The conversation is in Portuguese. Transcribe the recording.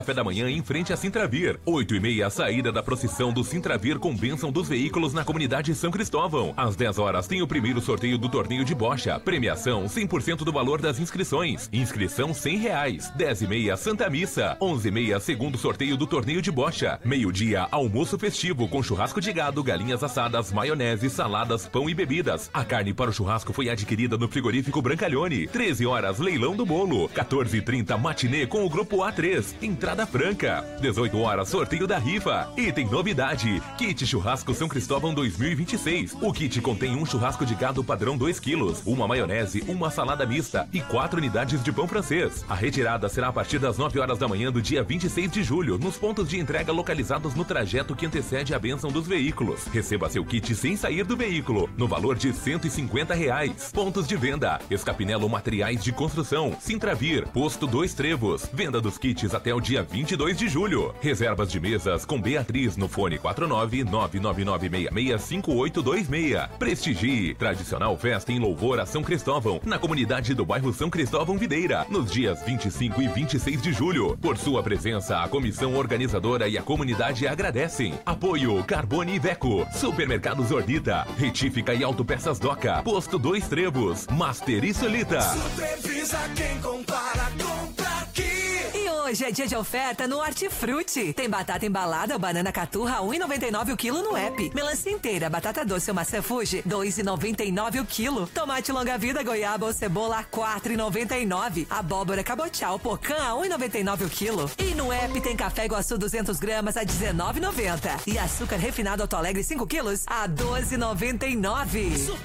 Café da manhã em frente a Sintravir. 8h30, saída da procissão do Sintravir com bênção dos veículos na comunidade São Cristóvão. Às 10 horas tem o primeiro sorteio do torneio de bocha. Premiação 100% do valor das inscrições. Inscrição R$100. 10h30, Santa Missa. 11h30, segundo sorteio do torneio de bocha. Meio-dia, almoço festivo com churrasco de gado, galinhas assadas, maionese, saladas, pão e bebidas. A carne para o churrasco foi adquirida no frigorífico Brancalhone. 13 horas, leilão do bolo. 14h30, matinê com o grupo A3. Entrada franca. 18 horas, sorteio da rifa. E tem novidade: Kit Churrasco São Cristóvão 2026. O kit contém um churrasco de gado padrão 2 quilos, uma maionese, uma salada mista e 4 unidades de pão francês. A retirada será a partir das 9 horas da manhã do dia 26 de julho, nos pontos de entrega localizados no trajeto que antecede a bênção dos veículos. Receba seu kit sem sair do veículo, no valor de R$150. Pontos de venda: Escapinelo Materiais de Construção, Sintravir, Posto Dois Trevos. Venda dos kits até o dia 22 de julho. Reservas de mesas com Beatriz no fone 49999665826. Prestigie. Tradicional festa em louvor a São Cristóvão, na comunidade do bairro São Cristóvão Videira, nos dias 25 e 26 de julho. Por sua presença, a comissão organizadora e a comunidade agradecem. Apoio Carbone e Veco, Supermercados Ordita, Retífica e Autopeças Doca, Posto Dois Trevos, Master e Solita. Supervisa quem compara, compra aqui. E hoje é dia de oferta no Hortifruti. Tem batata embalada ou banana caturra a R$1,99 o quilo no app. Melancia inteira, batata doce ou maçã Fuji, R$2,99 o quilo. Tomate longa-vida, goiaba ou cebola a R$4,99. Abóbora cabotial, pocã a R$1,99 o quilo. E no app tem café Iguaçu 200 gramas a R$19,90. E açúcar refinado Alto Alegre 5 quilos a R$12,99.